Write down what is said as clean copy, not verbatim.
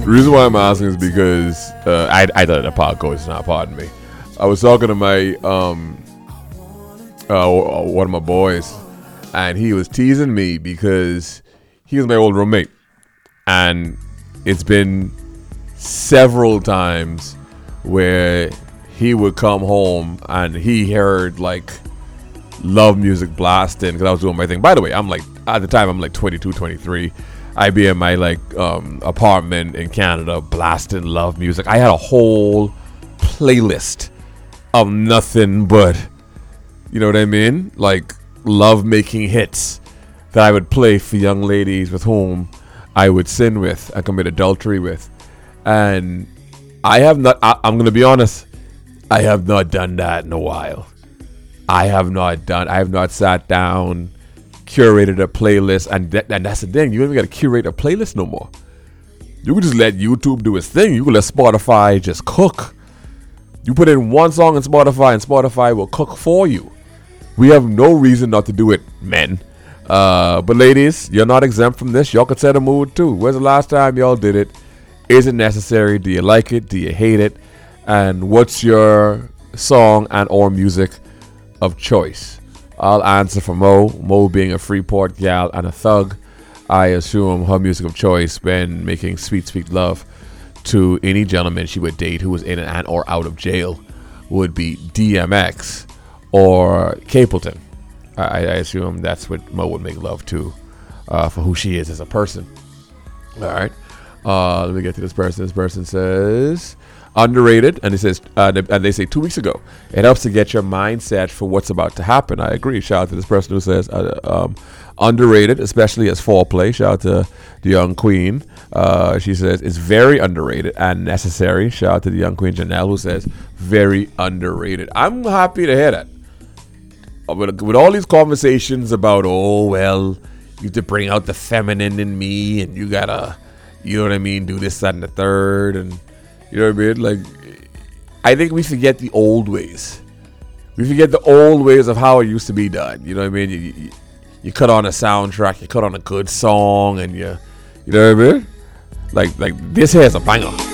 The reason why I'm asking is because I let a pod go. It's not, pardon me. I was talking to my one of my boys, and he was teasing me because he was my old roommate, and it's been several times where he would come home and he heard like love music blasting because I was doing my thing. By the way, I'm like, at the time I'm like 22, 23. I'd be in my like apartment in Canada blasting love music. I had a whole playlist of nothing but, you know what I mean, like love making hits that I would play for young ladies with whom I would sin with and commit adultery with. And I have not, I'm going to be honest, I have not done that in a while. I have not sat down, curated a playlist, and that's the thing. You don't even got to curate a playlist no more. You can just let YouTube do its thing. You can let Spotify just cook. You put in one song in Spotify, and Spotify will cook for you. We have no reason not to do it, men. But ladies, you're not exempt from this. Y'all can set a mood too. When's the last time y'all did it? Is it necessary? Do you like it? Do you hate it? And what's your song and or music of choice? I'll answer for Mo. Mo being a Freeport gal and a thug, I assume her music of choice when making sweet, sweet love to any gentleman she would date who was in and or out of jail would be DMX or Capleton. I assume that's what Mo would make love to for who she is as a person. All right. Let me get to this person. This person says underrated, and it says, and they say 2 weeks ago, it helps to get your mindset for what's about to happen. I agree. Shout out to this person who says underrated, especially as foreplay. Shout out to the young queen. She says it's very underrated and necessary. Shout out to the young queen Janelle who says very underrated. I'm happy to hear that. With all these conversations about, oh well, you have to bring out the feminine in me, and you gotta, you know what I mean, do this, that, and the third, and you know what I mean? Like, I think we forget the old ways. We forget the old ways of how it used to be done. You know what I mean? You cut on a soundtrack, you cut on a good song, and you know what I mean? Like this here's a banger.